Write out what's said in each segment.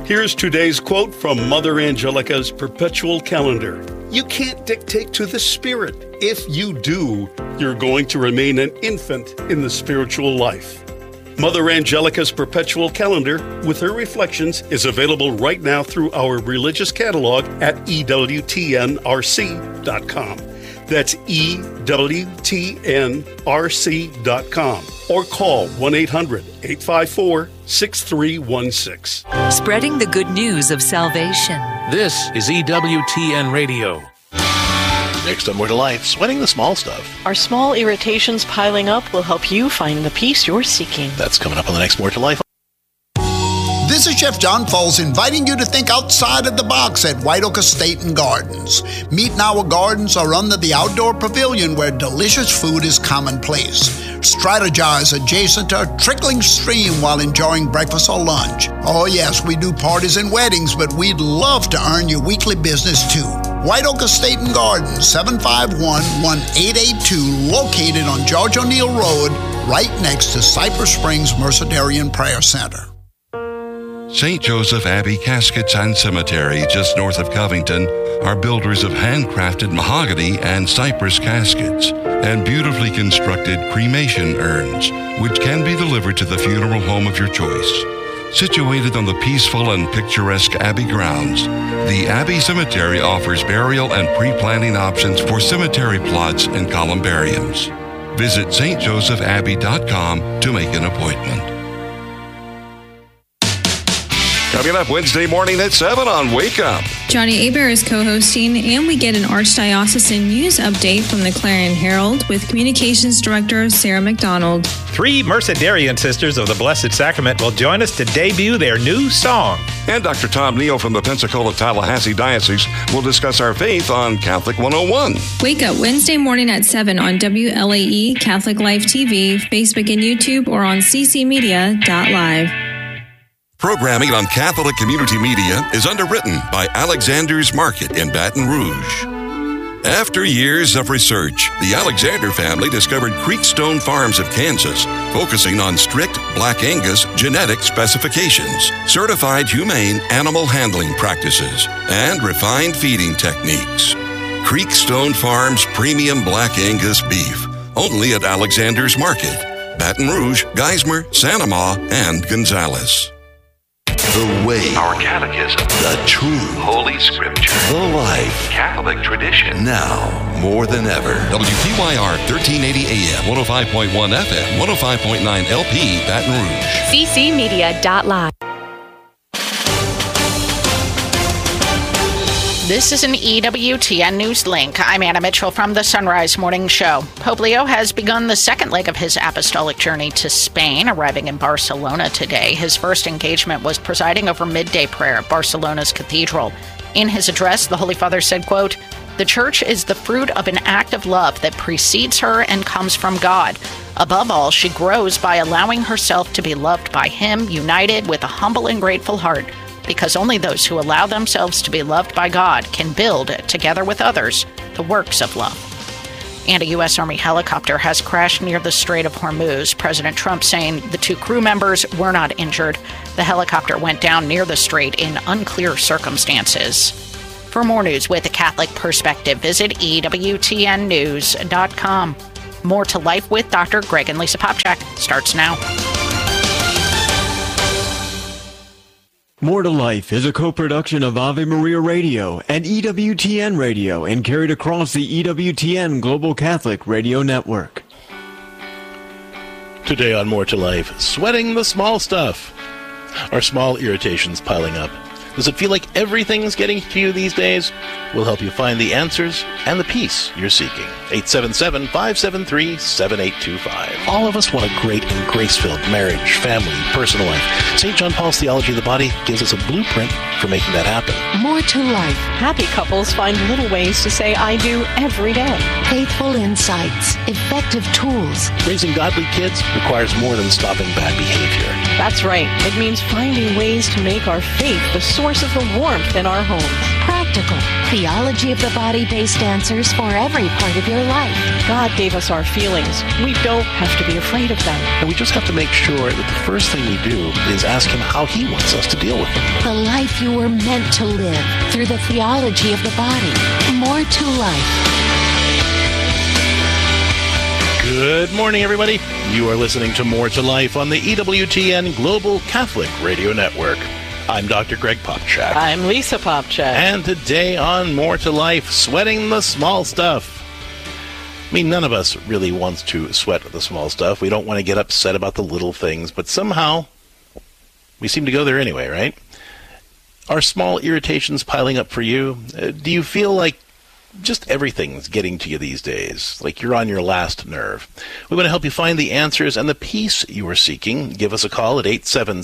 Here's today's quote from Mother Angelica's Perpetual Calendar. You can't dictate to the Spirit. If you do, you're going to remain an infant in the spiritual life. Mother Angelica's Perpetual Calendar, with her reflections, is available right now through our religious catalog at EWTNRC.com. That's EWTNRC.com. Or call 1-800-854-6316. Spreading the good news of salvation. This is EWTN Radio. Next on More to Life, sweating the small stuff. Are small irritations piling up will help you find the peace you're seeking. That's coming up on the next More to Life. This is Chef John Foles inviting you to think outside of the box at White Oak Estate and Gardens. Meet in our gardens or under the outdoor pavilion where delicious food is commonplace. Strategize adjacent to a trickling stream while enjoying breakfast or lunch. Oh yes, we do parties and weddings, but we'd love to earn your weekly business too. White Oak Estate and Gardens, 751-1882, located on George O'Neill Road, right next to Cypress Springs Mercedarian Prayer Center. St. Joseph Abbey Caskets and Cemetery, just north of Covington, are builders of handcrafted mahogany and cypress caskets and beautifully constructed cremation urns, which can be delivered to the funeral home of your choice. Situated on the peaceful and picturesque Abbey grounds, the Abbey Cemetery offers burial and pre-planning options for cemetery plots and columbariums. Visit stjosephabbey.com to make an appointment. Coming up Wednesday morning at 7 on Wake Up. Johnny Abair is co-hosting, and we get an Archdiocesan news update from the Clarion Herald with Communications Director Sarah McDonald. 3 Mercedarian Sisters of the Blessed Sacrament will join us to debut their new song. And Dr. Tom Neal from the Pensacola-Tallahassee Diocese will discuss our faith on Catholic 101. Wake Up Wednesday morning at 7 on WLAE, Catholic Life TV, Facebook and YouTube, or on ccmedia.live. Programming on Catholic Community Media is underwritten by Alexander's Market in Baton Rouge. After years of research, the Alexander family discovered Creekstone Farms of Kansas, focusing on strict Black Angus genetic specifications, certified humane animal handling practices, and refined feeding techniques. Creekstone Farms Premium Black Angus Beef, only at Alexander's Market, Baton Rouge, Geismar, Santa Ma, and Gonzales. The way, our catechism, the true Holy Scripture, the life, Catholic tradition. Now, more than ever. WPYR 1380 AM, 105.1 FM, 105.9 LP, Baton Rouge. ccmedia.live. This is an EWTN News Link. I'm Anna Mitchell from the Sunrise Morning Show. Pope Leo has begun the second leg of his apostolic journey to Spain, arriving in Barcelona today. His first engagement was presiding over midday prayer at Barcelona's cathedral. In his address, the Holy Father said, quote, "The Church is the fruit of an act of love that precedes her and comes from God. Above all, she grows by allowing herself to be loved by Him, united with a humble and grateful heart, because only those who allow themselves to be loved by God can build, together with others, the works of love." And a U.S. Army helicopter has crashed near the Strait of Hormuz. President Trump saying the 2 crew members were not injured. The helicopter went down near the strait in unclear circumstances. For more news with a Catholic perspective, visit EWTNnews.com. More to Life with Dr. Greg and Lisa Popchak starts now. More to Life is a co-production of Ave Maria Radio and EWTN Radio and carried across the EWTN Global Catholic Radio Network. Today on More to Life, sweating the small stuff. Are small irritations piling up? Does it feel like everything's getting to you these days? We'll help you find the answers and the peace you're seeking. 877-573-7825. All of us want a great and grace-filled marriage, family, personal life. St. John Paul's Theology of the Body gives us a blueprint for making that happen. More to Life. Happy couples find little ways to say I do every day. Faithful insights. Effective tools. Raising godly kids requires more than stopping bad behavior. That's right. It means finding ways to make our faith the source source of the warmth in our home. Practical, theology of the body-based answers for every part of your life. God gave us our feelings. We don't have to be afraid of them. And we just have to make sure that the first thing we do is ask him how he wants us to deal with them. The life you were meant to live through the theology of the body. More to life. Good morning, everybody. You are listening to More to Life on the EWTN Global Catholic Radio Network. I'm Dr. Greg Popchak. I'm Lisa Popchak. And today on More to Life, sweating the small stuff. I mean, none of us really wants to sweat the small stuff. We don't want to get upset about the little things, but somehow we seem to go there anyway, right? Are small irritations piling up for you? Do you feel like just everything's getting to you these days, like you're on your last nerve? We want to help you find the answers and the peace you are seeking. Give us a call at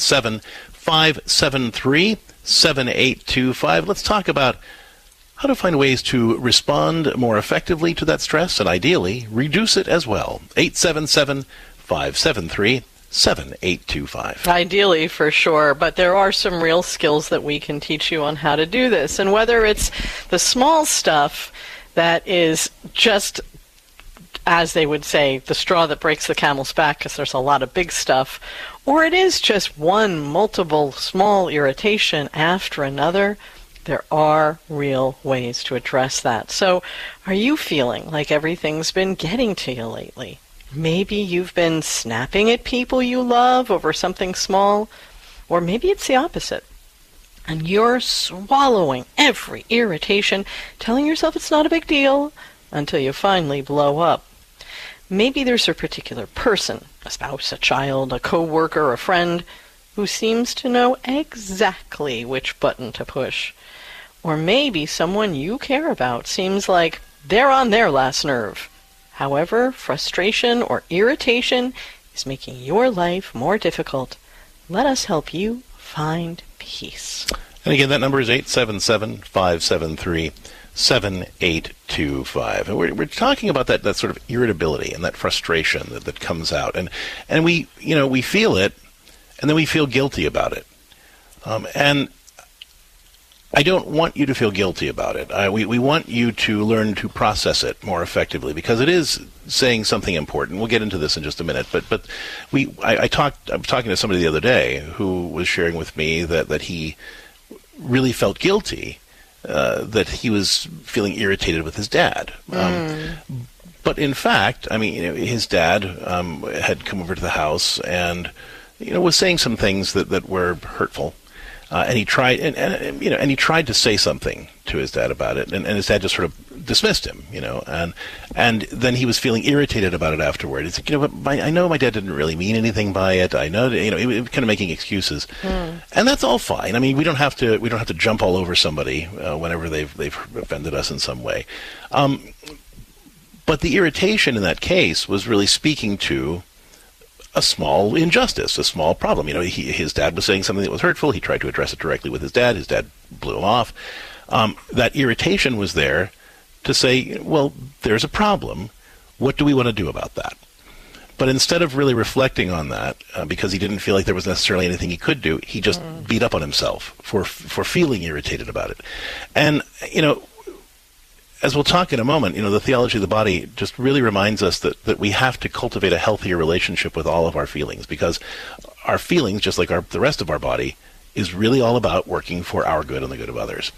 877-573-7825. Let's talk about how to find ways to respond more effectively to that stress and ideally reduce it as well. 877-573-7825. Ideally, for sure, but there are some real skills that we can teach you on how to do this. And whether it's the small stuff that is just, as they would say, the straw that breaks the camel's back, because there's a lot of big stuff, or it is just one multiple small irritation after another, there are real ways to address that. So, are you feeling like everything's been getting to you lately? Maybe you've been snapping at people you love over something small, or maybe it's the opposite. And you're swallowing every irritation, telling yourself it's not a big deal, until you finally blow up. Maybe there's a particular person, a spouse, a child, a co-worker, a friend, who seems to know exactly which button to push. Or maybe someone you care about seems like they're on their last nerve. However, frustration or irritation is making your life more difficult. Let us help you find peace. And again, that number is 877-573-7825. And we're talking about that sort of irritability and that frustration that comes out. And we feel it, and then we feel guilty about it. And I don't want you to feel guilty about it. We want you to learn to process it more effectively, because it is saying something important. We'll get into this in just a minute. But I was talking to somebody the other day who was sharing with me that he really felt guilty, that he was feeling irritated with his dad. But in fact, I mean, his dad had come over to the house and was saying some things that were hurtful. And he tried, and he tried to say something to his dad about it, and his dad just sort of dismissed him, and then he was feeling irritated about it afterward. He's like, but I know my dad didn't really mean anything by it. I know, he was kind of making excuses, and that's all fine. I mean, we don't have to jump all over somebody whenever they've offended us in some way. But the irritation in that case was really speaking to a small injustice, a small problem. His dad was saying something that was hurtful. He tried to address it directly with his dad. His dad blew him off. That irritation was there to say, well, there's a problem. What do we want to do about that? But instead of really reflecting on that, because he didn't feel like there was necessarily anything he could do, he just beat up on himself for feeling irritated about it. And, as we'll talk in a moment, the theology of the body just really reminds us that we have to cultivate a healthier relationship with all of our feelings, because our feelings, just like the rest of our body, is really all about working for our good and the good of others.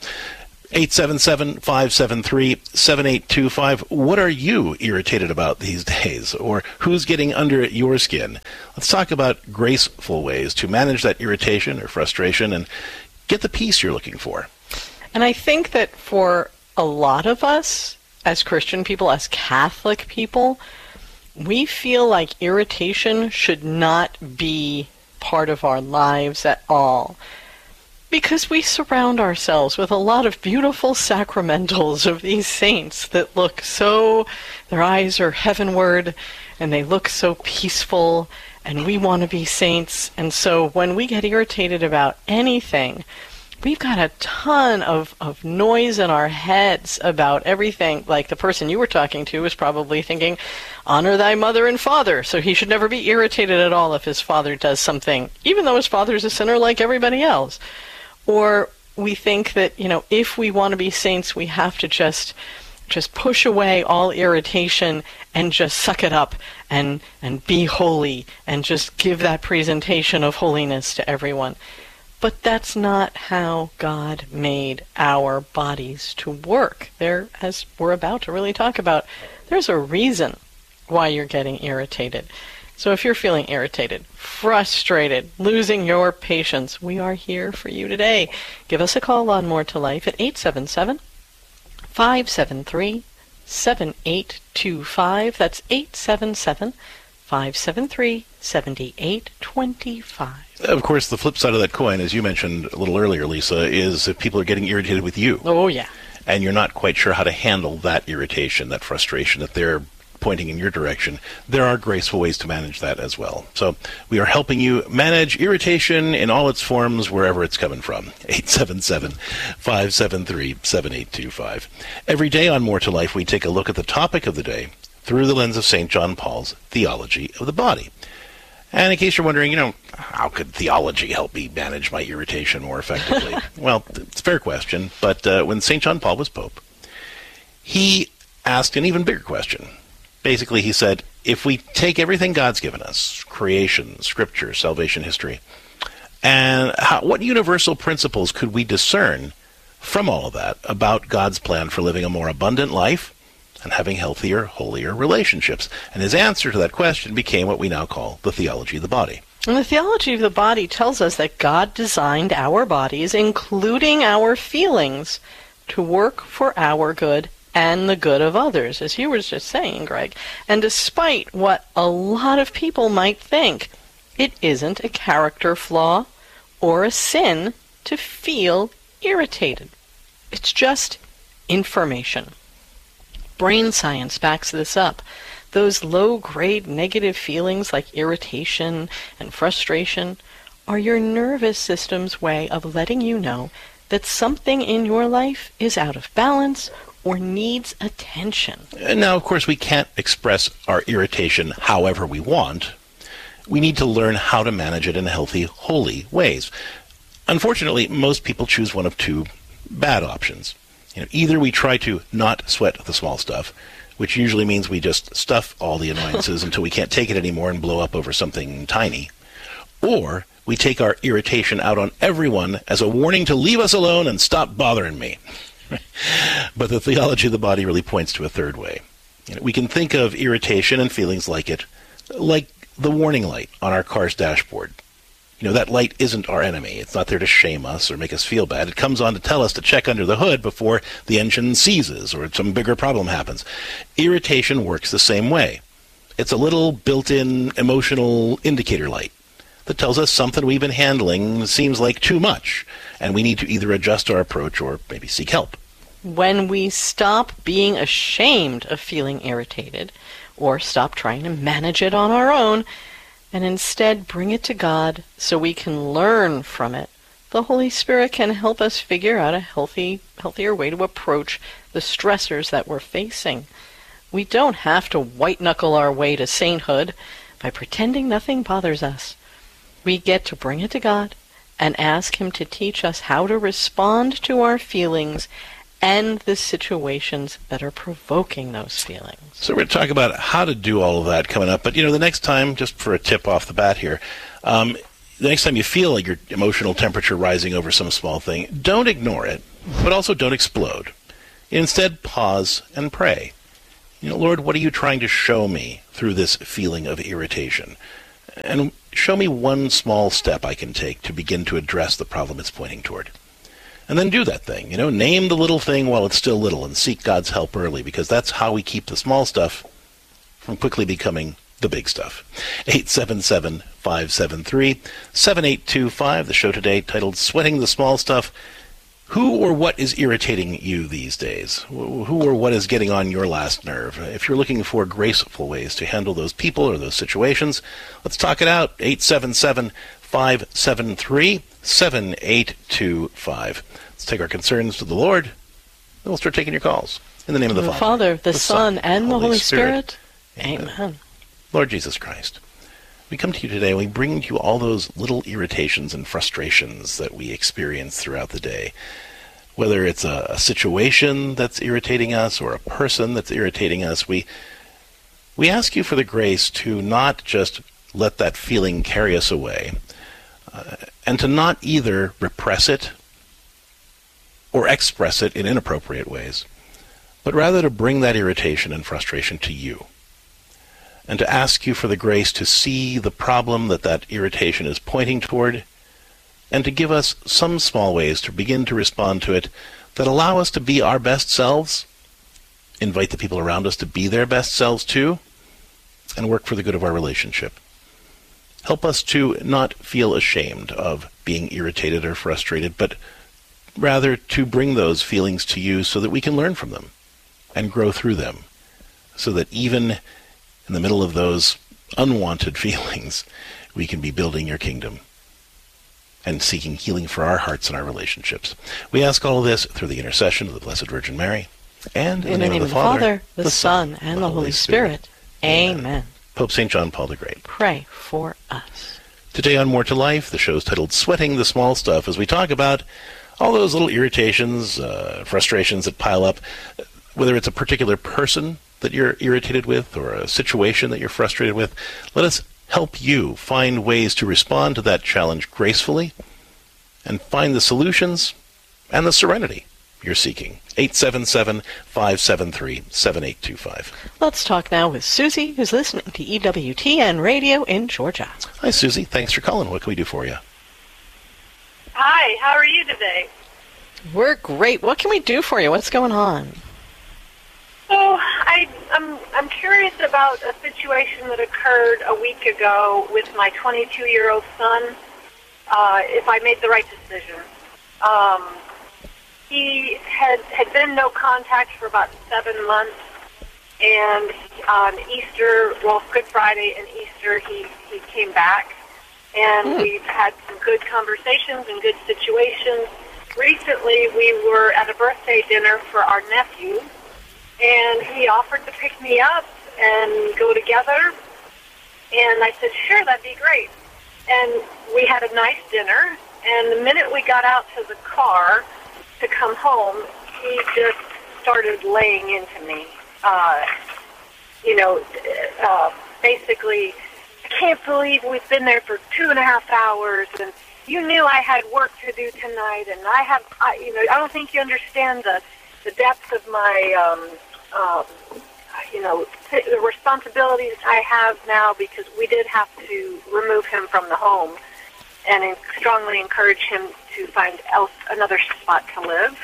877-573-7825. What are you irritated about these days? Or who's getting under your skin? Let's talk about graceful ways to manage that irritation or frustration and get the peace you're looking for. And I think that for a lot of us, as Christian people, as Catholic people, we feel like irritation should not be part of our lives at all, because we surround ourselves with a lot of beautiful sacramentals of these saints that look so, their eyes are heavenward, and they look so peaceful, and we want to be saints. And so when we get irritated about anything, we've got a ton of noise in our heads about everything. Like the person you were talking to was probably thinking, honor thy mother and father, so he should never be irritated at all if his father does something, even though his father's a sinner like everybody else. Or we think that, if we want to be saints, we have to just push away all irritation and just suck it up and be holy and just give that presentation of holiness to everyone. But that's not how God made our bodies to work. There, as we're about to really talk about, there's a reason why you're getting irritated. So if you're feeling irritated, frustrated, losing your patience, we are here for you today. Give us a call on More to Life at 877-573-7825. That's 877-573-7825. Of course, the flip side of that coin, as you mentioned a little earlier, Lisa, is if people are getting irritated with you. Oh, yeah. And you're not quite sure how to handle that irritation, that frustration that they're pointing in your direction, there are graceful ways to manage that as well. So we are helping you manage irritation in all its forms, wherever it's coming from. 877-573-7825. Every day on More to Life, we take a look at the topic of the day through the lens of St. John Paul's theology of the body. And in case you're wondering, how could theology help me manage my irritation more effectively? Well, it's a fair question, but when St. John Paul was Pope, he asked an even bigger question. Basically, he said, if we take everything God's given us, creation, scripture, salvation history, and what universal principles could we discern from all of that about God's plan for living a more abundant life and having healthier, holier relationships? And his answer to that question became what we now call the theology of the body. And the theology of the body tells us that God designed our bodies, including our feelings, to work for our good and the good of others, as you were just saying, Greg. And despite what a lot of people might think, it isn't a character flaw or a sin to feel irritated. It's just information. Brain science backs this up. Those low-grade negative feelings like irritation and frustration are your nervous system's way of letting you know that something in your life is out of balance or needs attention. And now, of course, we can't express our irritation however we want. We need to learn how to manage it in healthy, holy ways. Unfortunately, most people choose one of two bad options. Either we try to not sweat the small stuff, which usually means we just stuff all the annoyances until we can't take it anymore and blow up over something tiny, or we take our irritation out on everyone as a warning to leave us alone and stop bothering me. But the theology of the body really points to a third way. We can think of irritation and feelings like it, like the warning light on our car's dashboard. That light isn't our enemy. It's not there to shame us or make us feel bad. It comes on to tell us to check under the hood before the engine seizes or some bigger problem happens. Irritation works the same way. It's a little built-in emotional indicator light that tells us something we've been handling seems like too much, and we need to either adjust our approach or maybe seek help. When we stop being ashamed of feeling irritated, or stop trying to manage it on our own, and instead bring it to God so we can learn from it, the Holy Spirit can help us figure out a healthier way to approach the stressors that we're facing. We don't have to white-knuckle our way to sainthood by pretending nothing bothers us. We get to bring it to God and ask Him to teach us how to respond to our feelings and the situations that are provoking those feelings. So we're going to talk about how to do all of that coming up. But, the next time, just for a tip off the bat here, the next time you feel like your emotional temperature rising over some small thing, don't ignore it, but also don't explode. Instead, pause and pray. Lord, what are you trying to show me through this feeling of irritation? And show me one small step I can take to begin to address the problem it's pointing toward. And then do that thing. Name the little thing while it's still little and seek God's help early, because that's how we keep the small stuff from quickly becoming the big stuff. 877-573-7825. The show today titled Sweating the Small Stuff. Who or what is irritating you these days? Who or what is getting on your last nerve? If you're looking for graceful ways to handle those people or those situations, let's talk it out. 877-573-7825. Let's take our concerns to the Lord, and we'll start taking your calls. In the name of the Father, the Son, and the Holy Spirit. Amen. Lord Jesus Christ, We come to you today and we bring to you all those little irritations and frustrations that we experience throughout the day. Whether it's a situation that's irritating us or a person that's irritating us, we ask you for the grace to not just let that feeling carry us away, and to not either repress it or express it in inappropriate ways, but rather to bring that irritation and frustration to you, and to ask you for the grace to see the problem that irritation is pointing toward, and to give us some small ways to begin to respond to it that allow us to be our best selves, invite the people around us to be their best selves too, and work for the good of our relationship. Help us to not feel ashamed of being irritated or frustrated, but rather to bring those feelings to you so that we can learn from them and grow through them, so that even in the middle of those unwanted feelings, we can be building your kingdom and seeking healing for our hearts and our relationships. We ask all of this through the intercession of the Blessed Virgin Mary, and in the name of the Father, the Son, and the Holy Spirit. Amen. Pope St. John Paul the Great, pray for us. Today on More to Life, the show is titled Sweating the Small Stuff, as we talk about all those little irritations, frustrations that pile up, whether it's a particular person that you're irritated with or a situation that you're frustrated with. Let us help you find ways to respond to that challenge gracefully and find the solutions and the serenity you're seeking. 877-573-7825. Let's talk now with Susie, who's listening to EWTN Radio in Georgia. Hi, Susie. Thanks for calling. What can we do for you? Hi, how are you today? We're great. What can we do for you? What's going on? So I'm curious about a situation that occurred a week ago with my 22-year-old son, if I made the right decision. He had been no contact for about 7 months, and on Easter, Good Friday and Easter, he came back, and we've had some good conversations and good situations. Recently, we were at a birthday dinner for our nephew, and he offered to pick me up and go together, and I said, sure, that'd be great. And we had a nice dinner, and the minute we got out to the car to come home, he just started laying into me. Basically, I can't believe we've been there for 2.5 hours, and you knew I had work to do tonight, and I don't think you understand the depth of my, the responsibilities I have now, because we did have to remove him from the home and strongly encourage him to find another spot to live.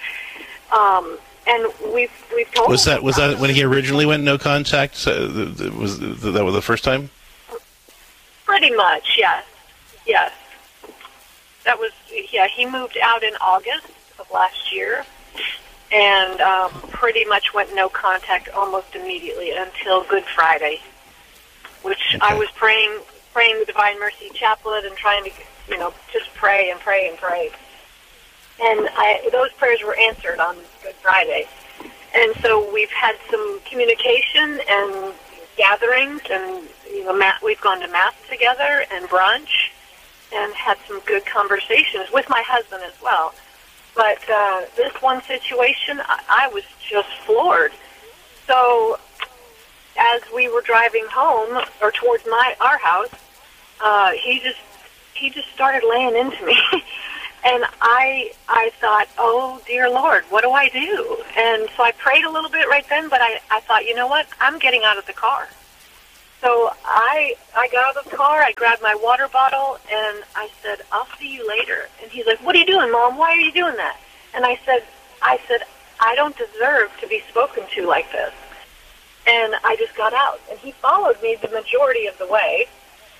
And we've told was that when he originally went no contact? Was that the first time? Pretty much, yes. Yes. That was, he moved out in August of last year, and pretty much went no contact almost immediately until Good Friday, which I was praying the Divine Mercy Chaplet and trying to, just pray and pray and pray. And those prayers were answered on Good Friday. And so we've had some communication and gatherings, and we've gone to Mass together and brunch, and had some good conversations with my husband as well. But this one situation, I was just floored. So as we were driving home, or towards our house, he just started laying into me. And I thought, oh, dear Lord, what do I do? And so I prayed a little bit right then, but I thought, you know what, I'm getting out of the car. So I got out of the car, I grabbed my water bottle, and I said, I'll see you later. And he's like, what are you doing, Mom? Why are you doing that? And I said, I don't deserve to be spoken to like this. And I just got out. And he followed me the majority of the way,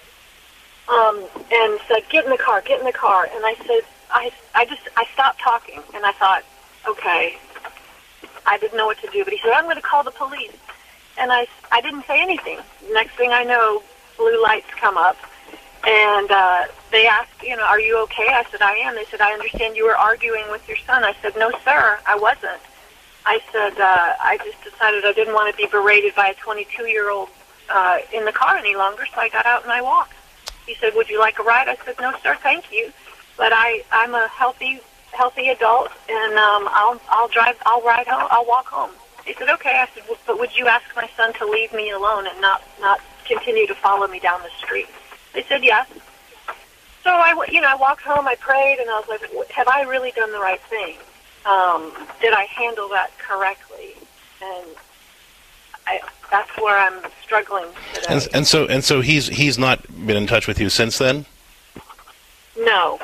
and said, get in the car. And I said, I stopped talking, and I thought, okay, I didn't know what to do. But he said, I'm going to call the police. And I didn't say anything. Next thing I know, blue lights come up, and they asked, are you okay? I said, I am. They said, I understand you were arguing with your son. I said, no, sir, I wasn't. I said, I just decided I didn't want to be berated by a 22-year-old in the car any longer, so I got out and I walked. He said, "Would you like a ride?" I said, "No, sir, thank you. But I'm a healthy adult, and I'll drive. I'll ride home. I'll walk home." He said, "Okay." I said, "Well, but would you ask my son to leave me alone and not continue to follow me down the street?" They said yes. So I walked home. I prayed, and I was like, "Have I really done the right thing? Did I handle that correctly?" And that's where I'm struggling today. And so he's not been in touch with you since then? No.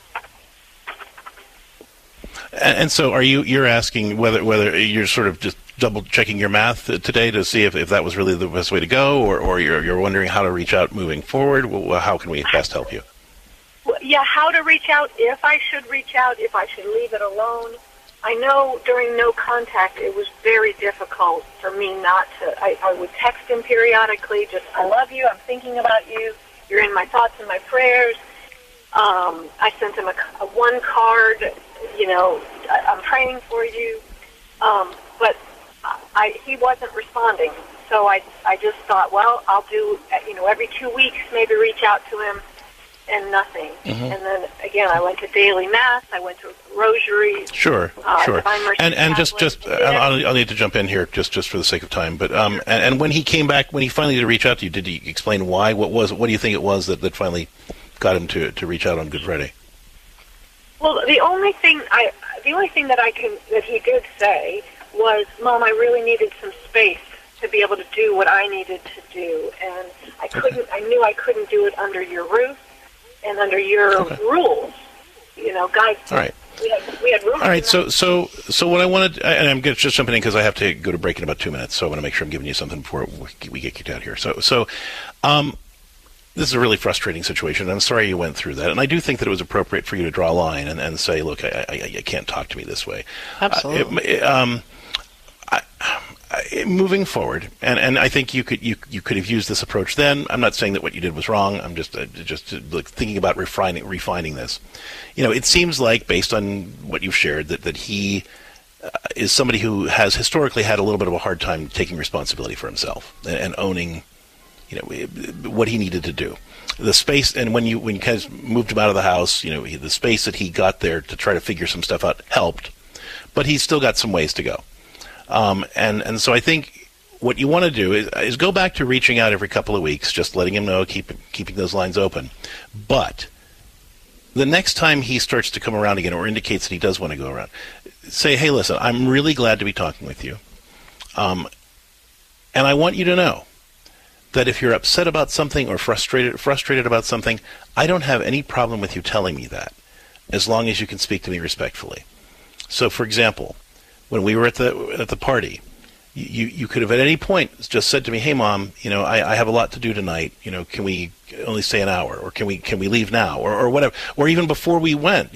And so you're asking whether you're sort of just double checking your math today to see if that was really the best way to go, or you're wondering how to reach out moving forward? Well, how can we best help you? Well, yeah, how to reach out, if I should reach out, if I should leave it alone. I know during no contact it was very difficult for me not to. I would text him periodically, just, "I love you, I'm thinking about you, you're in my thoughts and my prayers." I sent him a one card, "I'm praying for you." But he wasn't responding. So I just thought, well, I'll do, every 2 weeks maybe reach out to him, and nothing. Mm-hmm. And then again, I went to daily mass. I went to rosary. Sure. And just I'll need to jump in here just for the sake of time. But and when he came back, when he finally did reach out to you, did he explain why? What do you think it was that finally got him to reach out on Good Friday? Well, the only thing that he did say was, "Mom, I really needed some space to be able to do what I needed to do, and I knew I couldn't do it under your roof and under your rules, guys." All right. We had rules. All right. So what I wanted, and I'm just jumping in because I have to go to break in about 2 minutes, so I want to make sure I'm giving you something before we get kicked out here. So this is a really frustrating situation. I'm sorry you went through that, and I do think that it was appropriate for you to draw a line and say, "Look, I can't talk to me this way." Absolutely. Moving forward, and I think you could have used this approach then. I'm not saying that what you did was wrong. I'm just thinking about refining this. It seems like, based on what you've shared, that he is somebody who has historically had a little bit of a hard time taking responsibility for himself and owning, what he needed to do. The space, and when you guys moved him out of the house, the space that he got there to try to figure some stuff out helped, but he's still got some ways to go. And so I think what you want to do is go back to reaching out every couple of weeks, just letting him know, keeping those lines open. But the next time he starts to come around again, or indicates that he does want to go around, say, "Hey, listen, I'm really glad to be talking with you. And I want you to know that if you're upset about something or frustrated about something, I don't have any problem with you telling me that, as long as you can speak to me respectfully." So, for example, when we were at the party, you could have at any point just said to me, "Hey, Mom, I have a lot to do tonight. Can we only stay an hour, or can we leave now, or whatever?" Or even before we went,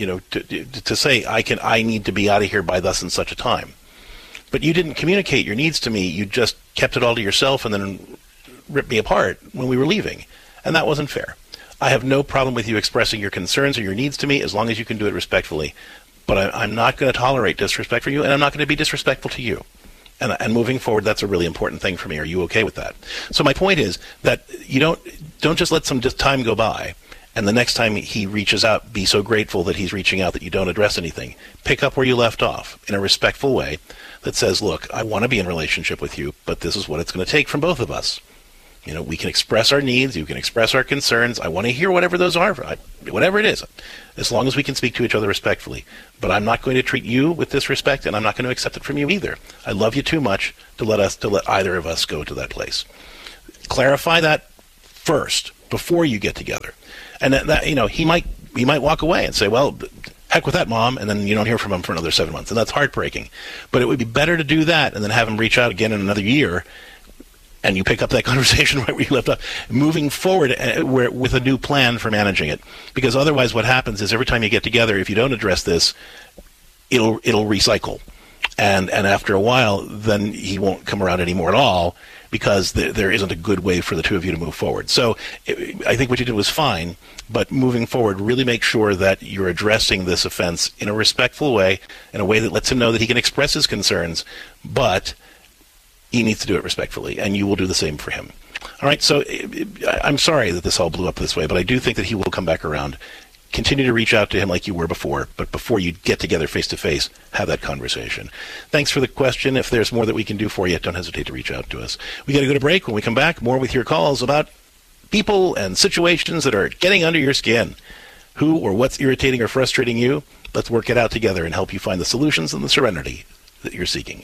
to say, I need to be out of here by thus and such a time. But you didn't communicate your needs to me. You just kept it all to yourself and then ripped me apart when we were leaving, and that wasn't fair. I have no problem with you expressing your concerns or your needs to me, as long as you can do it respectfully. But I'm not going to tolerate disrespect for you, and I'm not going to be disrespectful to you. And moving forward, that's a really important thing for me. Are you okay with that? So my point is that you don't just let some time go by, and the next time he reaches out, be so grateful that he's reaching out that you don't address anything. Pick up where you left off in a respectful way that says, "Look, I want to be in a relationship with you, but this is what it's going to take from both of us. We can express our needs, you can express our concerns. I want to hear whatever those are, whatever it is, as long as we can speak to each other respectfully. But I'm not going to treat you with disrespect, and I'm not going to accept it from you either. I love you too much to let either of us go to that place." Clarify that first before you get together, and that he might walk away and say, "Well, heck with that, Mom," and then you don't hear from him for another 7 months, and that's heartbreaking. But it would be better to do that and then have him reach out again in another year, and you pick up that conversation right where you left off, moving forward with a new plan for managing it. Because otherwise what happens is every time you get together, if you don't address this, it'll recycle. And after a while, then he won't come around anymore at all, because there isn't a good way for the two of you to move forward. So I think what you did was fine, but moving forward, really make sure that you're addressing this offense in a respectful way, in a way that lets him know that he can express his concerns, but he needs to do it respectfully, and you will do the same for him. All right, so I'm sorry that this all blew up this way, but I do think that he will come back around. Continue to reach out to him like you were before, but before you get together face-to-face, have that conversation. Thanks for the question. If there's more that we can do for you, don't hesitate to reach out to us. We got to go to break. When we come back, more with your calls about people and situations that are getting under your skin. Who or what's irritating or frustrating you? Let's work it out together and help you find the solutions and the serenity that you're seeking.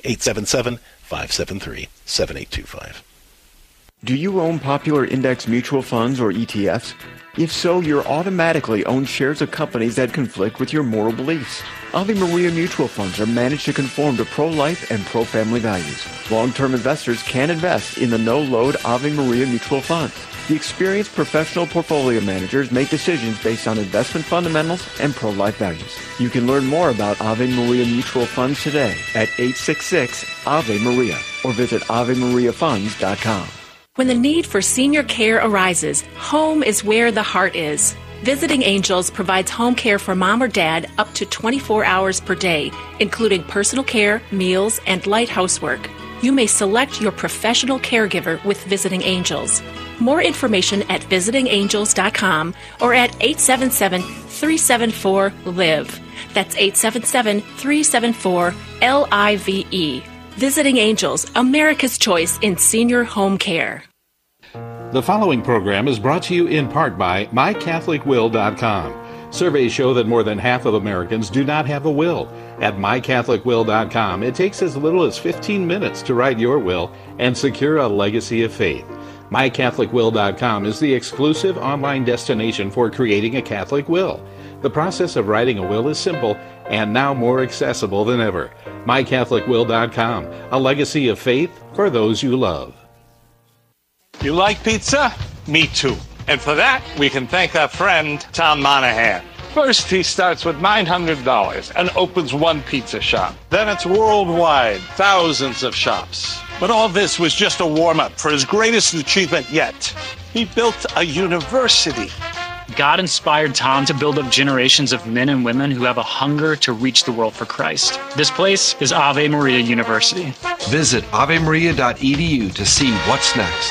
877-573-7825. Do you own popular index mutual funds or ETFs? If so, you're automatically own shares of companies that conflict with your moral beliefs. Ave Maria mutual funds are managed to conform to pro-life and pro-family values. Long-term investors can invest in the no-load Ave Maria mutual funds. The experienced professional portfolio managers make decisions based on investment fundamentals and pro-life values. You can learn more about Ave Maria mutual funds today at 866-AVE-MARIA or visit AveMariaFunds.com. When the need for senior care arises, home is where the heart is. Visiting Angels provides home care for mom or dad up to 24 hours per day, including personal care, meals, and light housework. You may select your professional caregiver with Visiting Angels. More information at visitingangels.com or at 877-374-LIVE. That's 877-374-LIVE. Visiting Angels, America's choice in senior home care. The following program is brought to you in part by MyCatholicWill.com. Surveys show that more than half of Americans do not have a will. At MyCatholicWill.com, it takes as little as 15 minutes to write your will and secure a legacy of faith. MyCatholicWill.com is the exclusive online destination for creating a Catholic will. The process of writing a will is simple and now more accessible than ever. MyCatholicWill.com, a legacy of faith for those you love. You like pizza? Me too. And for that, we can thank our friend, Tom Monahan. First, he starts with $900 and opens one pizza shop. Then it's worldwide, thousands of shops. But all this was just a warm-up for his greatest achievement yet. He built a university. God inspired Tom to build up generations of men and women who have a hunger to reach the world for Christ. This place is Ave Maria University. Visit avemaria.edu to see what's next.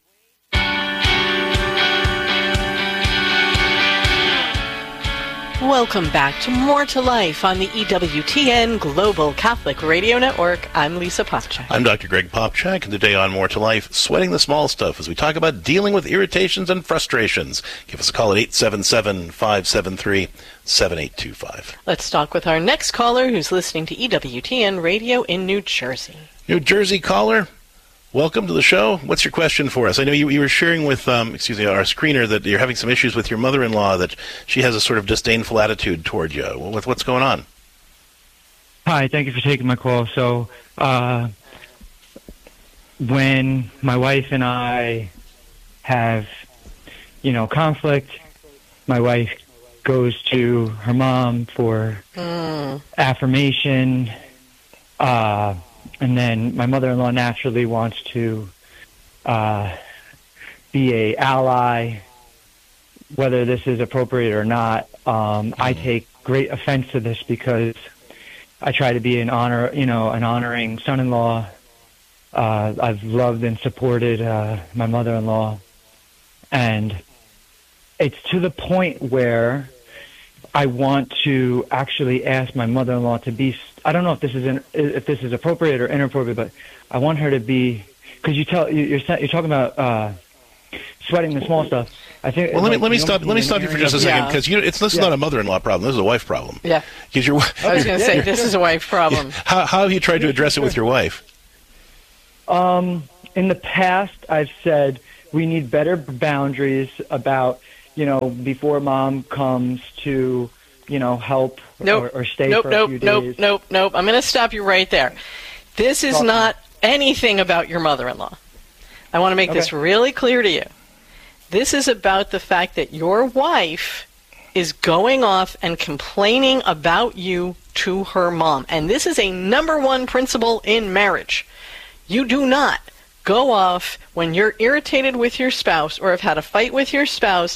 Welcome back to More to Life on the EWTN Global Catholic Radio Network. I'm Lisa Popchak. I'm Dr. Greg Popchak, and today on More to Life, sweating the small stuff as we talk about dealing with irritations and frustrations. Give us a call at 877-573-7825. Let's talk with our next caller who's listening to EWTN Radio in New Jersey. New Jersey caller, welcome to the show. What's your question for us? I know you were sharing with our screener that you're having some issues with your mother-in-law, that she has a sort of disdainful attitude toward you. What's going on? Hi, thank you for taking my call. So, when my wife and I have, conflict, my wife goes to her mom for affirmation, and then my mother-in-law naturally wants to be a ally, whether this is appropriate or not. I take great offense to this because I try to be an honoring son-in-law. I've loved and supported my mother-in-law, and it's to the point where I want to actually ask my mother-in-law to be. I don't know if this is appropriate or inappropriate, but I want her to be, because you're talking about sweating the small stuff. I think. Well, let me stop you for just a second, because this is not a mother-in-law problem. This is a wife problem. Yeah. Because I was going to say this is a wife problem. Yeah. How have you tried to address it with your wife? In the past, I've said we need better boundaries about, before mom comes to, help or stay for a few days. Nope. I'm going to stop you right there. This is not anything about your mother-in-law. I want to make this really clear to you. This is about the fact that your wife is going off and complaining about you to her mom. And this is a number one principle in marriage. You do not go off when you're irritated with your spouse or have had a fight with your spouse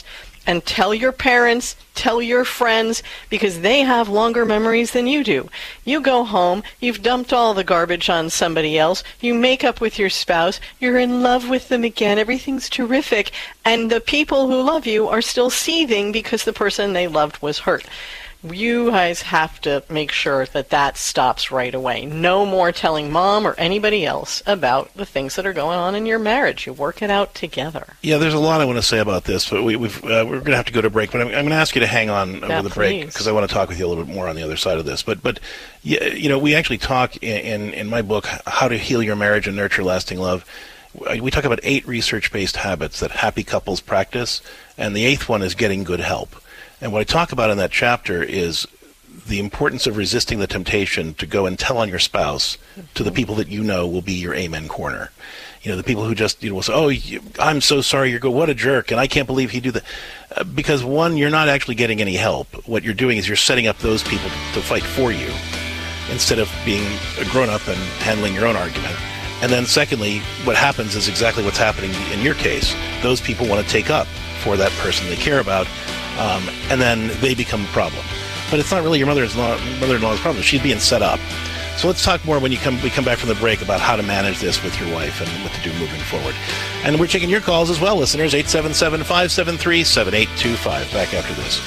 and tell your parents, tell your friends, because they have longer memories than you do. You go home, you've dumped all the garbage on somebody else, you make up with your spouse, you're in love with them again, everything's terrific, and the people who love you are still seething because the person they loved was hurt. You guys have to make sure that that stops right away. No more telling mom or anybody else about the things that are going on in your marriage. You work it out together. Yeah, there's a lot I want to say about this, but we're going to have to go to break. But I'm going to ask you to hang on over the break because I want to talk with you a little bit more on the other side of this. But you know, we actually talk in my book, How to Heal Your Marriage and Nurture Lasting Love. We talk about 8 research-based habits that happy couples practice, and the 8th one is getting good help. And what I talk about in that chapter is the importance of resisting the temptation to go and tell on your spouse to the people that you know will be your amen corner. You know, the people who just will say, "Oh, I'm so sorry. What a jerk, and I can't believe he do that." Because one, you're not actually getting any help. What you're doing is you're setting up those people to fight for you instead of being a grown-up and handling your own argument. And then secondly, what happens is exactly what's happening in your case. Those people want to take up for that person they care about. And then they become a problem. But it's not really your mother-in-law's problem. She's being set up. So let's talk more when we come back from the break about how to manage this with your wife and what to do moving forward. And we're taking your calls as well, listeners, 877-573-7825. Back after this.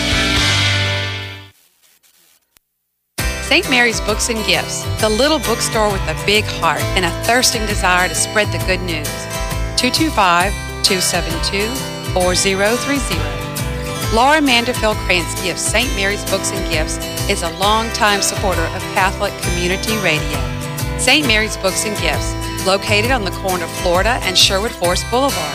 St. Mary's Books and Gifts, the little bookstore with a big heart and a thirsting desire to spread the good news. 225-272-4030. Laura Manderfield Krantz Gifts St. Mary's Books and Gifts is a longtime supporter of Catholic Community Radio. St. Mary's Books and Gifts, located on the corner of Florida and Sherwood Forest Boulevard,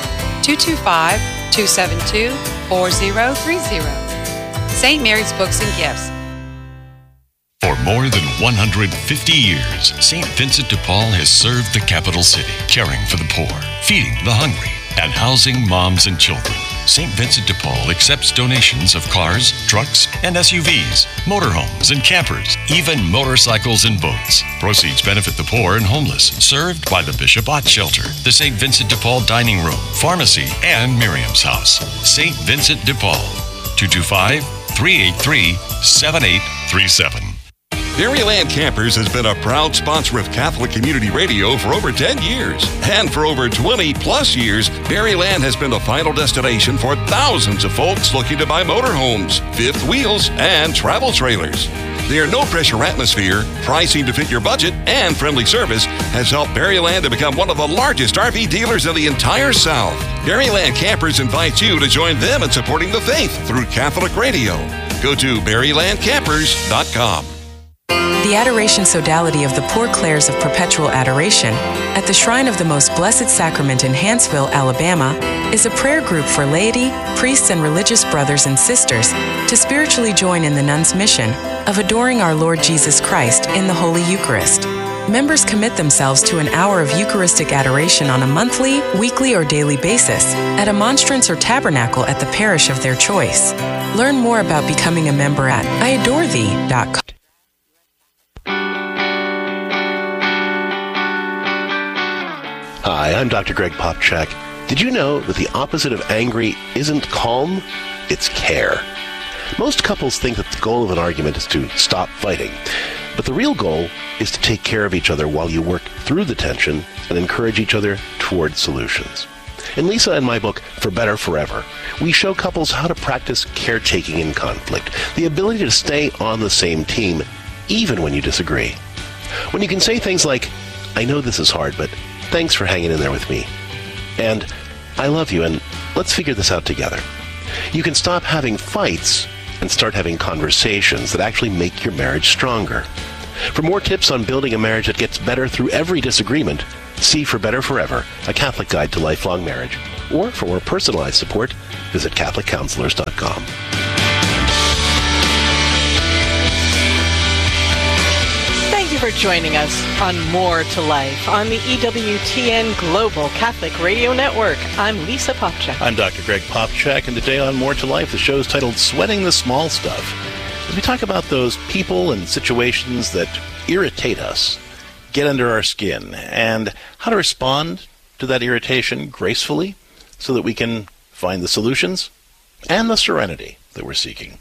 225-272-4030. St. Mary's Books and Gifts. For more than 150 years, St. Vincent de Paul has served the capital city, caring for the poor, feeding the hungry, and housing moms and children. St. Vincent de Paul accepts donations of cars, trucks, and SUVs, motorhomes and campers, even motorcycles and boats. Proceeds benefit the poor and homeless, served by the Bishop Ott Shelter, the St. Vincent de Paul Dining Room, Pharmacy, and Miriam's House. St. Vincent de Paul, 225-383-7837. Berryland Campers has been a proud sponsor of Catholic Community Radio for over 10 years. And for over 20 plus years, Berryland has been the final destination for thousands of folks looking to buy motorhomes, fifth wheels, and travel trailers. Their no-pressure atmosphere, pricing to fit your budget, and friendly service has helped Berryland to become one of the largest RV dealers in the entire South. Berryland Campers invites you to join them in supporting the faith through Catholic Radio. Go to berrylandcampers.com. The Adoration Sodality of the Poor Clares of Perpetual Adoration at the Shrine of the Most Blessed Sacrament in Hanceville, Alabama, is a prayer group for laity, priests, and religious brothers and sisters to spiritually join in the nuns' mission of adoring our Lord Jesus Christ in the Holy Eucharist. Members commit themselves to an hour of Eucharistic adoration on a monthly, weekly, or daily basis at a monstrance or tabernacle at the parish of their choice. Learn more about becoming a member at iadorethee.com. Hi, I'm Dr. Greg Popchak. Did you know that the opposite of angry isn't calm? It's care. Most couples think that the goal of an argument is to stop fighting, but the real goal is to take care of each other while you work through the tension and encourage each other toward solutions. In Lisa and my book, For Better Forever, we show couples how to practice caretaking in conflict, the ability to stay on the same team even when you disagree. When you can say things like, "I know this is hard, but thanks for hanging in there with me," and "I love you, and let's figure this out together." You can stop having fights and start having conversations that actually make your marriage stronger. For more tips on building a marriage that gets better through every disagreement, see For Better Forever, a Catholic guide to lifelong marriage. Or for more personalized support, visit CatholicCounselors.com. Thank you for joining us on More to Life on the EWTN Global Catholic Radio Network. I'm Lisa Popchak. I'm Dr. Greg Popchak, and today on More to Life, the show is titled Sweating the Small Stuff. As we talk about those people and situations that irritate us, get under our skin, and how to respond to that irritation gracefully so that we can find the solutions and the serenity that we're seeking.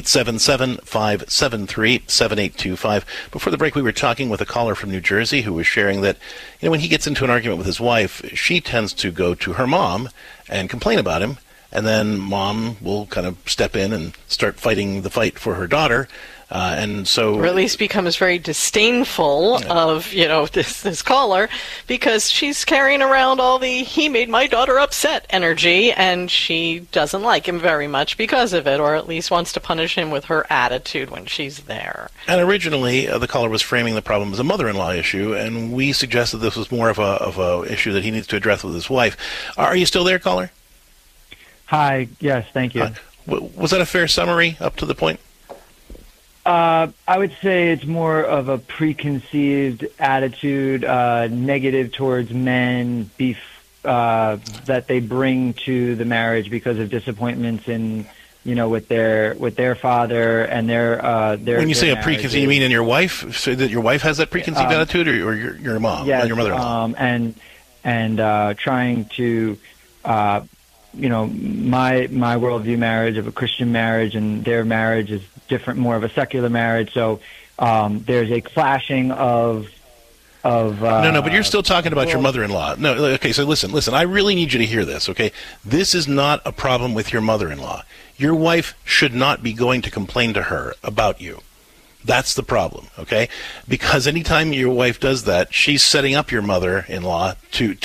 877-573-7825. Before the break, we were talking with a caller from New Jersey who was sharing that, when he gets into an argument with his wife, she tends to go to her mom and complain about him, and then mom will kind of step in and start fighting the fight for her daughter. And so, or at least becomes very disdainful of, this caller, because she's carrying around all the "he made my daughter upset" energy, and she doesn't like him very much because of it, or at least wants to punish him with her attitude when she's there. And originally, the caller was framing the problem as a mother-in-law issue, and we suggested this was more of a issue that he needs to address with his wife. Are you still there, caller? Hi. Yes. Thank you. Was that a fair summary up to the point? I would say it's more of a preconceived attitude, negative towards men, that they bring to the marriage because of disappointments in, with their father and their. When you say a preconceived, you mean in your wife? So that your wife has that preconceived attitude, or your mom, yes, your mother-in-law? And trying to. My worldview marriage of a Christian marriage and their marriage is different, more of a secular marriage. So there's a clashing of. No, but you're still talking about your mother-in-law. No, okay. So listen. I really need you to hear this. Okay, this is not a problem with your mother-in-law. Your wife should not be going to complain to her about you. That's the problem. Okay, because anytime your wife does that, she's setting up your mother-in-law to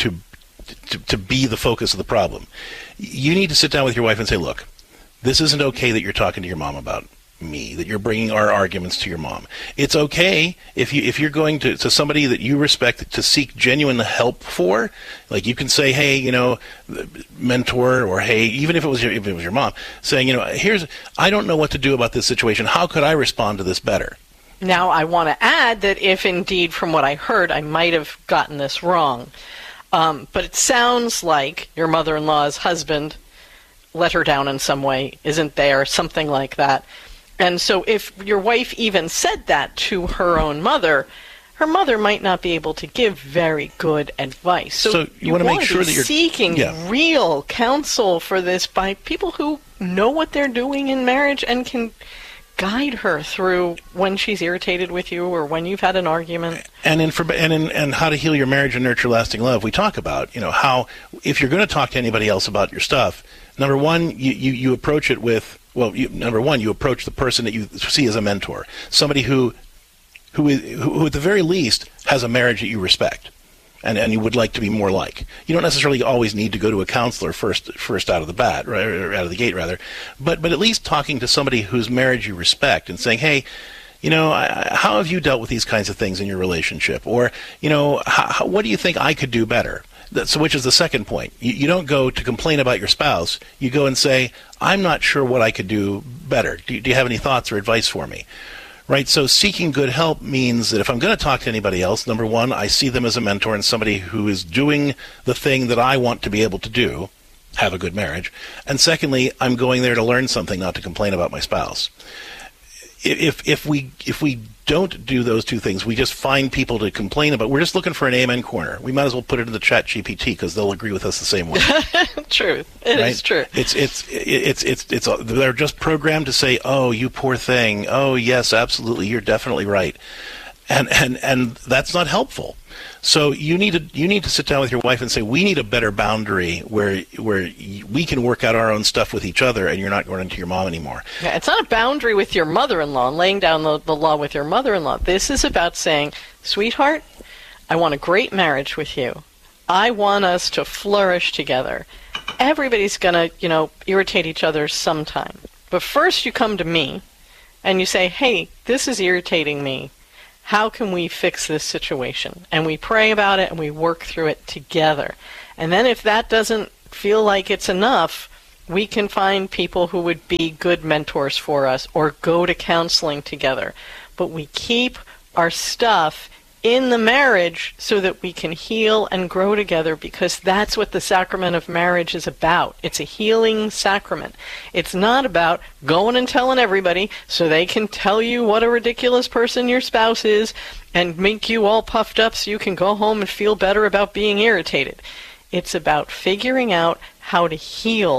be the focus of the problem. You need to sit down with your wife and say, look, this isn't okay that you're talking to your mom about me, that you're bringing our arguments to your mom. It's okay if you're going to somebody that you respect to seek genuine help for, like you can say, hey, mentor, or hey, even if it was your mom, saying, I don't know what to do about this situation. How could I respond to this better? Now, I want to add that if indeed, from what I heard, I might have gotten this wrong. But it sounds like your mother-in-law's husband let her down in some way, isn't there, something like that. And so if your wife even said that to her own mother, her mother might not be able to give very good advice. So you want to make sure that you're seeking real counsel for this by people who know what they're doing in marriage and can guide her through when she's irritated with you or when you've had an argument. And in how to heal your marriage and nurture lasting love, we talk about, how if you're going to talk to anybody else about your stuff, number one, you approach it with, you approach the person that you see as a mentor, somebody who at the very least has a marriage that you respect. And you would like to be more like. You don't necessarily always need to go to a counselor first out of the bat, right, or out of the gate rather, but at least talking to somebody whose marriage you respect and saying, hey, how have you dealt with these kinds of things in your relationship, or what do you think I could do better? So, which is the second point. You don't go to complain about your spouse. You go and say, I'm not sure what I could do better. Do you have any thoughts or advice for me? Right, so seeking good help means that if I'm going to talk to anybody else, number one, I see them as a mentor and somebody who is doing the thing that I want to be able to do, have a good marriage. And secondly, I'm going there to learn something, not to complain about my spouse. If we don't do those two things, we just find people to complain about. We're just looking for an amen corner. We might as well put it in the chat GPT because they'll agree with us the same way. True, it is true. They're just programmed to say, "Oh, you poor thing. Oh, yes, absolutely. You're definitely right," and that's not helpful. So you need to sit down with your wife and say, we need a better boundary where we can work out our own stuff with each other, and you're not going into your mom anymore. Yeah, it's not a boundary with your mother-in-law, laying down the law with your mother-in-law. This is about saying, sweetheart, I want a great marriage with you. I want us to flourish together. Everybody's going to, irritate each other sometime. But first you come to me and you say, hey, this is irritating me. How can we fix this situation? And we pray about it and we work through it together. And then if that doesn't feel like it's enough, we can find people who would be good mentors for us or go to counseling together. But we keep our stuff in the marriage so that we can heal and grow together, because that's what the sacrament of marriage is about. It's a healing sacrament. It's not about going and telling everybody so they can tell you what a ridiculous person your spouse is and make you all puffed up so you can go home and feel better about being irritated. It's about figuring out how to heal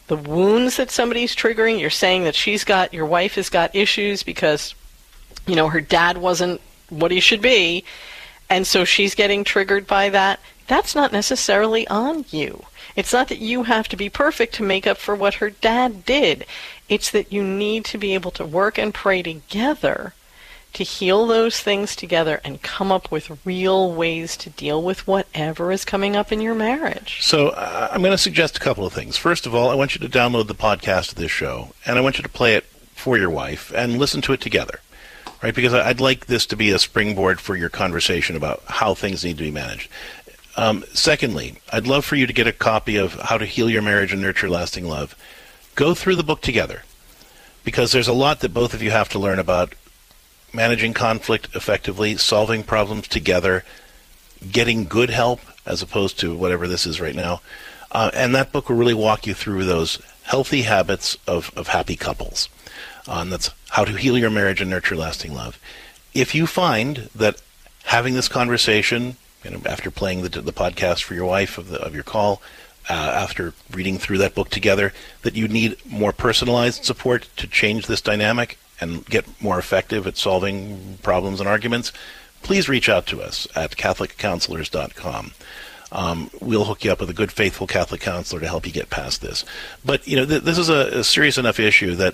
the wounds that somebody's triggering. You're saying that your wife has got issues because, her dad wasn't what he should be, and so she's getting triggered by that. That's not necessarily on you. It's not that you have to be perfect to make up for what her dad did. It's that you need to be able to work and pray together to heal those things together and come up with real ways to deal with whatever is coming up in your marriage. So I'm going to suggest a couple of things. First of all, I want you to download the podcast of this show, and I want you to play it for your wife and listen to it together, right? Because I'd like this to be a springboard for your conversation about how things need to be managed. Secondly, I'd love for you to get a copy of How to Heal Your Marriage and Nurture Lasting Love. Go through the book together, because there's a lot that both of you have to learn about managing conflict effectively, solving problems together, getting good help as opposed to whatever this is right now. And that book will really walk you through those healthy habits of happy couples. And that's How to Heal Your Marriage and Nurture Lasting Love. If you find that having this conversation, after playing the podcast for your wife of your call, after reading through that book together, that you need more personalized support to change this dynamic and get more effective at solving problems and arguments, please reach out to us at CatholicCounselors.com. We'll hook you up with a good, faithful Catholic counselor to help you get past this. But, this is a serious enough issue that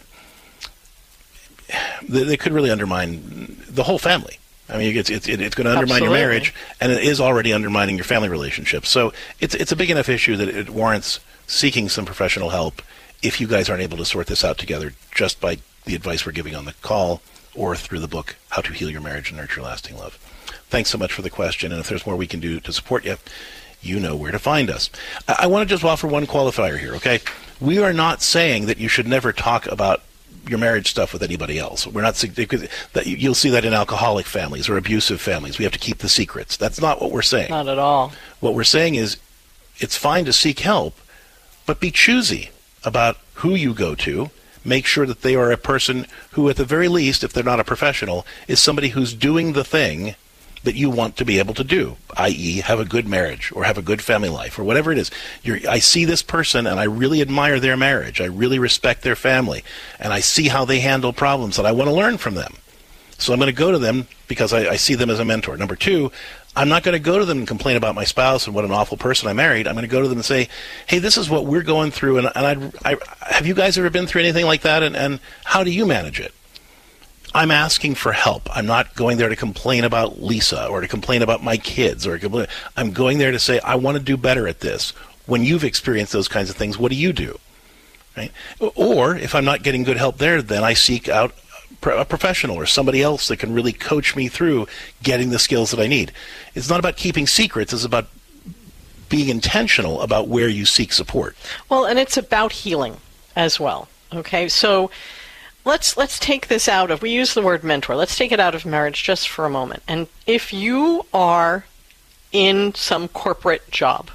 they could really undermine the whole family. I mean, it's going to undermine your marriage, and it is already undermining your family relationship. So it's a big enough issue that it warrants seeking some professional help if you guys aren't able to sort this out together just by the advice we're giving on the call or through the book, How to Heal Your Marriage and Nurture Lasting Love. Thanks so much for the question, and if there's more we can do to support you, you know where to find us. I want to just offer one qualifier here, okay? We are not saying that you should never talk about your marriage stuff with anybody else. We're not that you'll see that in alcoholic families or abusive families. We have to keep the secrets. That's not what we're saying. Not at all. What we're saying is it's fine to seek help, but be choosy about who you go to. Make sure that they are a person who, at the very least, if they're not a professional, is somebody who's doing the thing that you want to be able to do, i.e. have a good marriage or have a good family life or whatever it is. I see this person and I really admire their marriage. I really respect their family, and I see how they handle problems, and I want to learn from them. So I'm going to go to them because I see them as a mentor. Number two, I'm not going to go to them and complain about my spouse and what an awful person I married. I'm going to go to them and say, hey, this is what we're going through, and I have you guys ever been through anything like that, and how do you manage it? I'm asking for help. I'm not going there to complain about Lisa or to complain about my kids. I'm going there to say, I want to do better at this. When you've experienced those kinds of things, what do you do? Right? Or if I'm not getting good help there, then I seek out a professional or somebody else that can really coach me through getting the skills that I need. It's not about keeping secrets. It's about being intentional about where you seek support. Well, and it's about healing as well. Okay, so Let's take this out of, we use the word mentor, let's take it out of marriage just for a moment. And if you are in some corporate job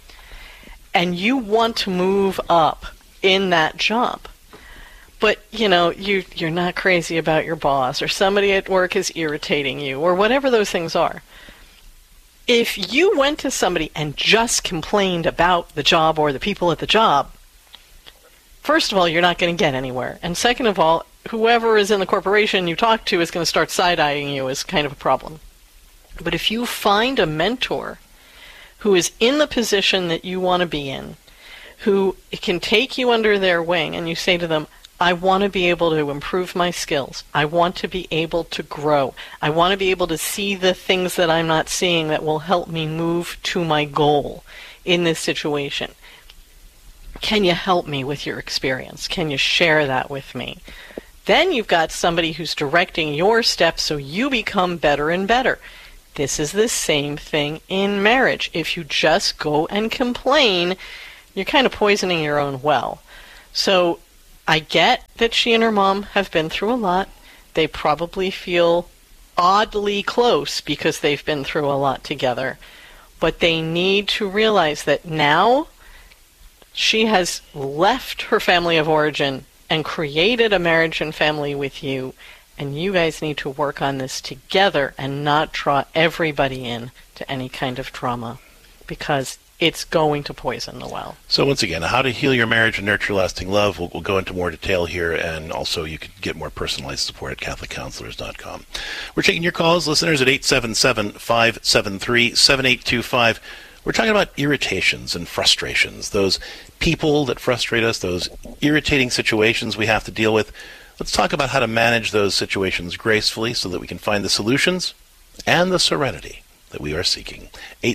and you want to move up in that job, but you're not crazy about your boss, or somebody at work is irritating you, or whatever those things are, if you went to somebody and just complained about the job or the people at the job, first of all, you're not going to get anywhere. And second of all, whoever is in the corporation you talk to is going to start side-eyeing you as kind of a problem. But if you find a mentor who is in the position that you want to be in, who can take you under their wing, and you say to them, I want to be able to improve my skills. I want to be able to grow. I want to be able to see the things that I'm not seeing that will help me move to my goal in this situation. Can you help me with your experience? Can you share that with me? Then you've got somebody who's directing your steps so you become better and better. This is the same thing in marriage. If you just go and complain, you're kind of poisoning your own well. So I get that she and her mom have been through a lot. They probably feel oddly close because they've been through a lot together. But they need to realize that now she has left her family of origin and created a marriage and family with you, and you guys need to work on this together and not draw everybody in to any kind of drama, because it's going to poison the well. So once again, how to heal your marriage and nurture lasting love. We'll go into more detail here, and also you can get more personalized support at CatholicCounselors.com. We're taking your calls, listeners, at 877-573-7825. We're talking about irritations and frustrations, those people that frustrate us, those irritating situations we have to deal with. Let's talk about how to manage those situations gracefully so that we can find the solutions and the serenity that we are seeking.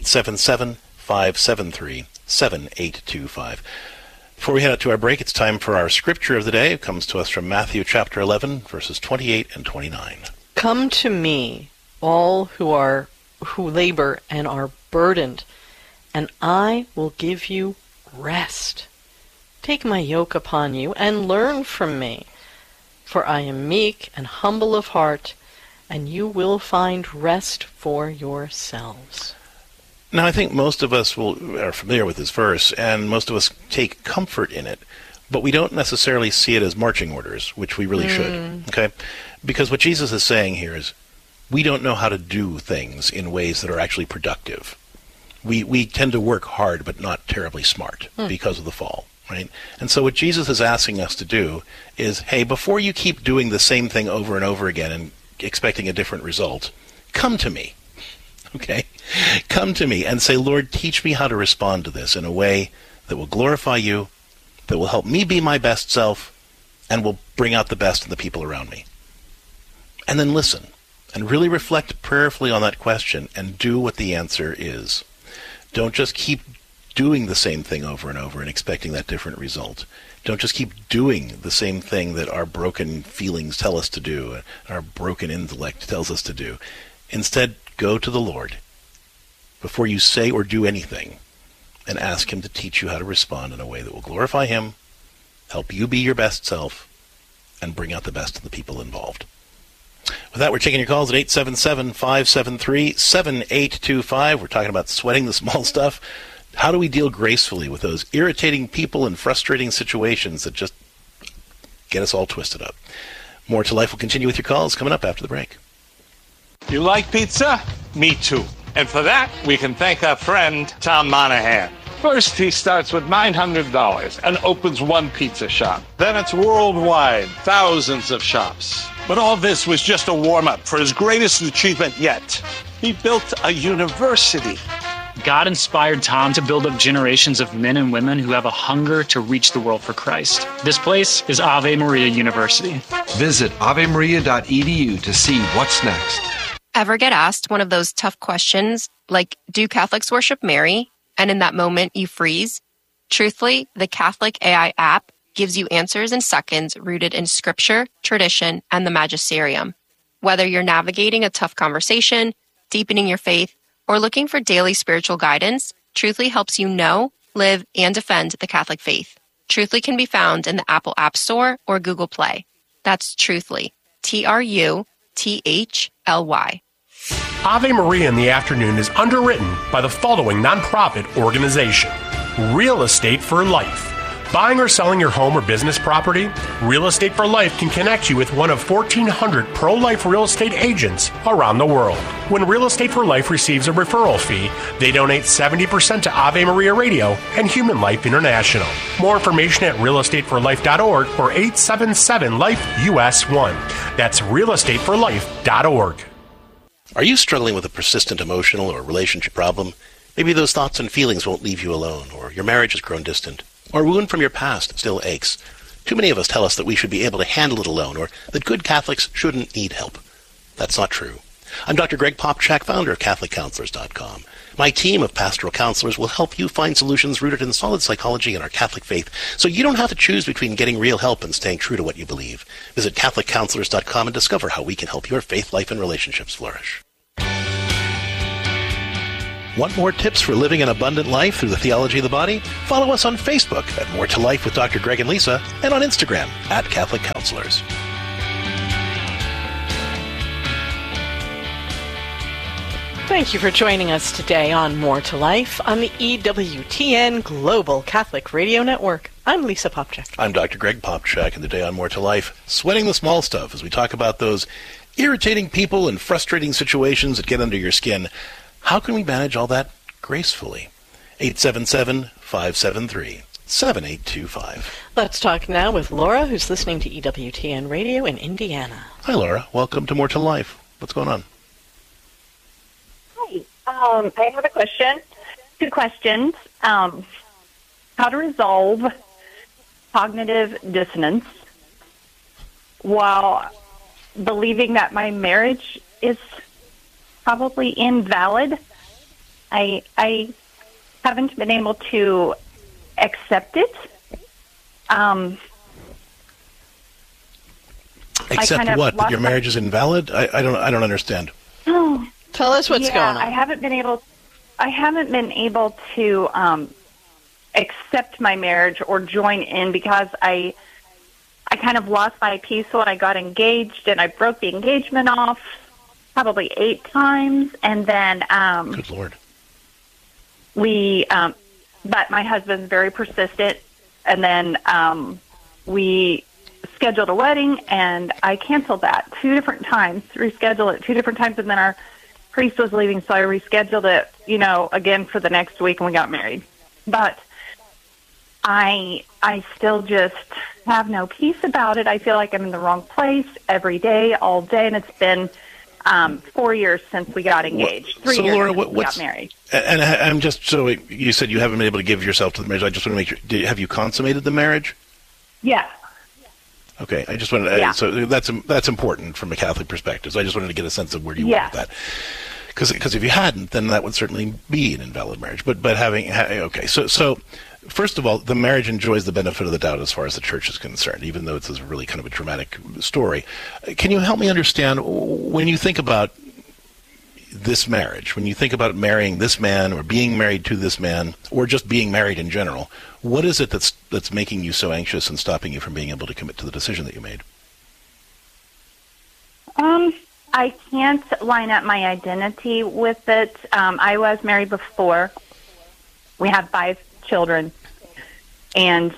877-573-7825. Before we head out to our break, it's time for our scripture of the day. It comes to us from Matthew chapter 11, verses 28 and 29. Come to me, all who labor and are burdened, and I will give you rest. Take my yoke upon you and learn from me, for I am meek and humble of heart, and you will find rest for yourselves. Now, I think most of us are familiar with this verse, and most of us take comfort in it, but we don't necessarily see it as marching orders, which we really should, okay? Because what Jesus is saying here is, we don't know how to do things in ways that are actually productive. We tend to work hard, but not terribly smart because of the fall, right? And so what Jesus is asking us to do is, hey, before you keep doing the same thing over and over again and expecting a different result, come to me, okay? Come to me and say, Lord, teach me how to respond to this in a way that will glorify you, that will help me be my best self, and will bring out the best in the people around me. And then listen and really reflect prayerfully on that question and do what the answer is. Don't just keep doing the same thing over and over and expecting that different result. Don't just keep doing the same thing that our broken feelings tell us to do, and our broken intellect tells us to do. Instead, go to the Lord before you say or do anything and ask him to teach you how to respond in a way that will glorify him, help you be your best self, and bring out the best in the people involved. With that, we're taking your calls at 877-573-7825. We're talking about sweating the small stuff. How do we deal gracefully with those irritating people and frustrating situations that just get us all twisted up? More to Life will continue with your calls coming up after the break. You like pizza? Me too. And for that, we can thank our friend, Tom Monahan. First, he starts with $900 and opens one pizza shop. Then it's worldwide, thousands of shops. But all this was just a warm-up for his greatest achievement yet. He built a university. God inspired Tom to build up generations of men and women who have a hunger to reach the world for Christ. This place is Ave Maria University. Visit avemaria.edu to see what's next. Ever get asked one of those tough questions, like, do Catholics worship Mary? And in that moment, you freeze? Truthfully, the Catholic AI app gives you answers in seconds rooted in scripture, tradition, and the magisterium. Whether you're navigating a tough conversation, deepening your faith, or looking for daily spiritual guidance, Truthfully helps you know, live, and defend the Catholic faith. Truthfully can be found in the Apple App Store or Google Play. That's Truthfully, Trutthly. Ave Maria in the Afternoon is underwritten by the following nonprofit organization: Real Estate for Life. Buying or selling your home or business property? Real Estate for Life can connect you with one of 1,400 pro-life real estate agents around the world. When Real Estate for Life receives a referral fee, they donate 70% to Ave Maria Radio and Human Life International. More information at realestateforlife.org or 877-LIFE-US1. That's realestateforlife.org. Are you struggling with a persistent emotional or relationship problem? Maybe those thoughts and feelings won't leave you alone, or your marriage has grown distant, or a wound from your past still aches. Too many of us tell us that we should be able to handle it alone, or that good Catholics shouldn't need help. That's not true. I'm Dr. Greg Popchak, founder of CatholicCounselors.com. My team of pastoral counselors will help you find solutions rooted in solid psychology and our Catholic faith, so you don't have to choose between getting real help and staying true to what you believe. Visit CatholicCounselors.com and discover how we can help your faith life and relationships flourish. Want more tips for living an abundant life through the theology of the body? Follow us on Facebook at More to Life with Dr. Greg and Lisa, and on Instagram at Catholic Counselors. Thank you for joining us today on More to Life on the EWTN Global Catholic Radio Network. I'm Lisa Popchak. I'm Dr. Greg Popchak, and today on More to Life, sweating the small stuff as we talk about those irritating people and frustrating situations that get under your skin. How can we manage all that gracefully? 877-573-7825. Let's talk now with Laura, who's listening to EWTN Radio in Indiana. Hi, Laura. Welcome to More to Life. What's going on? Hi. I have a question. 2 questions. How to resolve cognitive dissonance while believing that my marriage is probably invalid. I haven't been able to accept it. Accept what? That your marriage is invalid? I don't understand. Tell us what's going on. I haven't been able to accept my marriage or join in because I kind of lost my peace when I got engaged, and I broke the engagement off probably 8 times, and then good Lord. But my husband's very persistent, and then we scheduled a wedding, and I canceled that 2 different times, rescheduled it 2 different times, and then our priest was leaving, so I rescheduled it, again for the next week, and we got married. But I still just have no peace about it. I feel like I'm in the wrong place every day, all day, and it's been 4 years since we got engaged. 3 years Laura, since we got married. And I'm just, so you said you haven't been able to give yourself to the marriage. I just want to make sure, have you consummated the marriage? Yeah. Okay, I just wanted to, so that's important from a Catholic perspective. So I just wanted to get a sense of where you were with that. Because if you hadn't, then that would certainly be an invalid marriage. But okay, so first of all, the marriage enjoys the benefit of the doubt as far as the church is concerned, even though it's a really kind of a dramatic story. Can you help me understand, when you think about this marriage, when you think about marrying this man or being married to this man or just being married in general, what is it that's making you so anxious and stopping you from being able to commit to the decision that you made? I can't line up my identity with it. I was married before. We have 5 children, and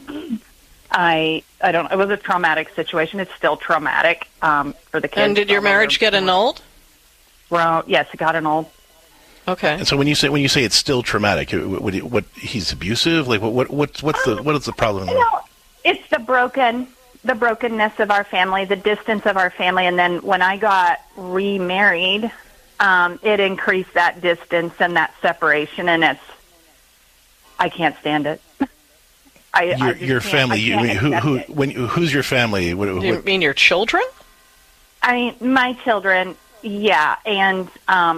I don't. It was a traumatic situation. It's still traumatic for the kids. And did your marriage get annulled? Well, yes, it got annulled. Okay. And so when you say it's still traumatic, what he's abusive? Like what is the problem? It's the brokenness of our family, the distance of our family, and then when I got remarried, it increased that distance and that separation, and I can't stand it. Your family. Who's your family? Do you mean your children? I mean my children. Yeah, and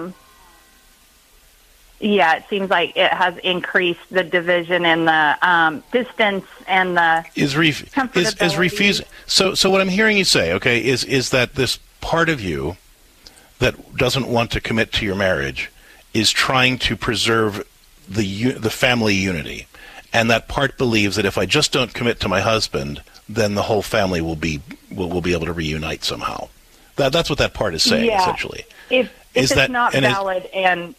it seems like it has increased the division and the distance and the is refusing. So what I'm hearing you say, okay, is that this part of you that doesn't want to commit to your marriage is trying to preserve the family unity, and that part believes that if I just don't commit to my husband, then the whole family will be able to reunite somehow. That's what that part is saying, essentially. If it's not valid, and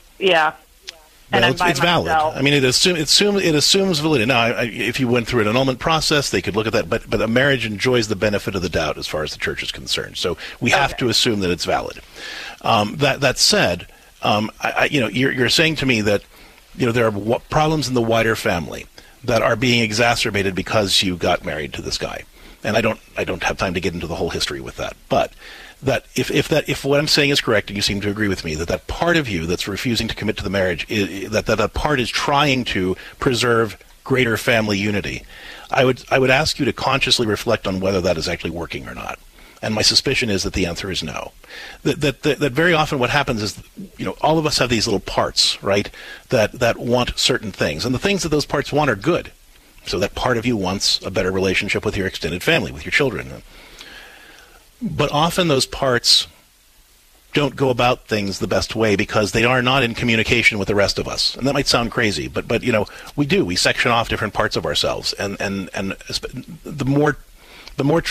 it's valid. I mean, it assumes validity. Now, if you went through an annulment process, they could look at that. But a marriage enjoys the benefit of the doubt as far as the church is concerned. So we have to assume that it's valid. That said, you're saying to me that there are problems in the wider family that are being exacerbated because you got married to this guy. And I don't have time to get into the whole history with that. But that if what I'm saying is correct, and you seem to agree with me, that part of you that's refusing to commit to the marriage, that part is trying to preserve greater family unity, I would ask you to consciously reflect on whether that is actually working or not. And my suspicion is that the answer is no. That very often what happens is, all of us have these little parts, right, that want certain things. And the things that those parts want are good. So that part of you wants a better relationship with your extended family, with your children. But often those parts don't go about things the best way because they are not in communication with the rest of us. And that might sound crazy, but we do. We section off different parts of ourselves. And the more